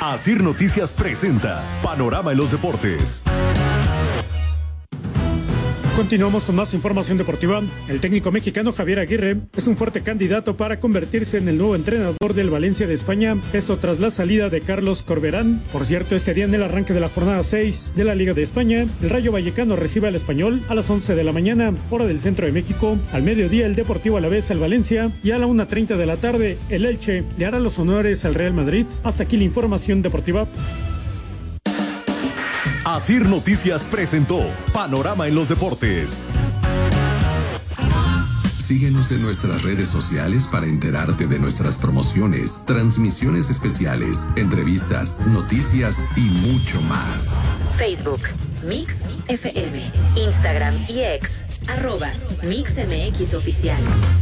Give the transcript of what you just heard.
Asir Noticias presenta Panorama en los Deportes. Continuamos con más información deportiva. El técnico mexicano Javier Aguirre es un fuerte candidato para convertirse en el nuevo entrenador del Valencia de España, esto tras la salida de Carlos Corberán. Por cierto, este día en el arranque de la jornada 6 de la Liga de España, el Rayo Vallecano recibe al Español a las 11 de la mañana, hora del centro de México. Al mediodía el Deportivo Alavés al Valencia y a la 1:30 de la tarde el Elche le hará los honores al Real Madrid. Hasta aquí la información deportiva. Asir Noticias presentó Panorama en los Deportes. Síguenos en nuestras redes sociales para enterarte de nuestras promociones, transmisiones especiales, entrevistas, noticias y mucho más. Facebook, Mix FM, Instagram y X, @MixMX Oficial.